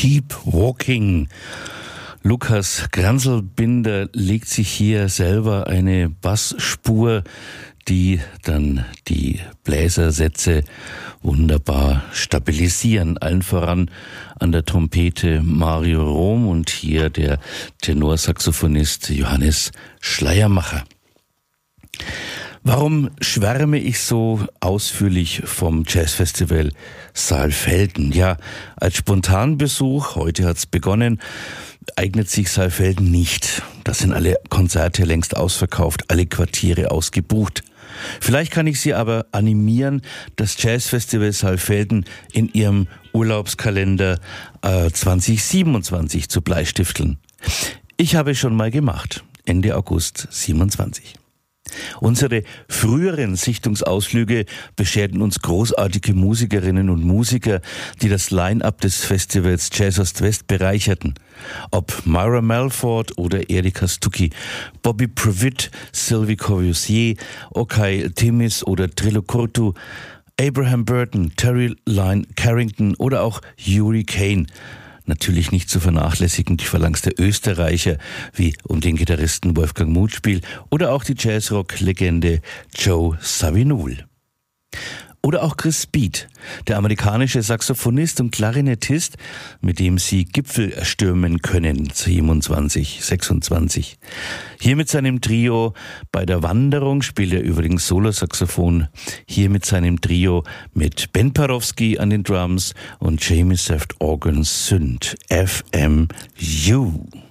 Keep Walking. Lukas Granselbinder legt sich hier selber eine Bassspur, die dann die Bläsersätze wunderbar stabilisieren. Allen voran an der Trompete Mario Rom und hier der Tenorsaxophonist Johannes Schleiermacher. Warum schwärme ich so ausführlich vom Jazzfestival Saalfelden? Ja, als Spontanbesuch, heute hat's begonnen, eignet sich Saalfelden nicht. Da sind alle Konzerte längst ausverkauft, alle Quartiere ausgebucht. Vielleicht kann ich Sie aber animieren, das Jazzfestival Saalfelden in Ihrem Urlaubskalender 2027 zu bleistifteln. Ich habe es schon mal gemacht, Ende August 27. Unsere früheren Sichtungsausflüge bescherten uns großartige Musikerinnen und Musiker, die das Line-Up des Festivals Jazz Ost-West bereicherten. Ob Myra Melford oder Erika Stucki, Bobby Previtt, Sylvie Courvoisier, Okay Themis oder Trillo Kurtu, Abraham Burton, Terry Lyne Carrington oder auch Yuri Kane. Natürlich nicht zu vernachlässigen die Phalanx der Österreicher, wie um den Gitarristen Wolfgang Mutspiel oder auch die Jazzrock-Legende Joe Zawinul. Oder auch Chris Speed, der amerikanische Saxophonist und Klarinettist, mit dem Sie Gipfel erstürmen können, 27, 26. Hier mit seinem Trio bei der Wanderung spielt er übrigens Solosaxophon. Hier mit seinem Trio mit Ben Parowski an den Drums und Jamie Saft Organ Synth, FMU.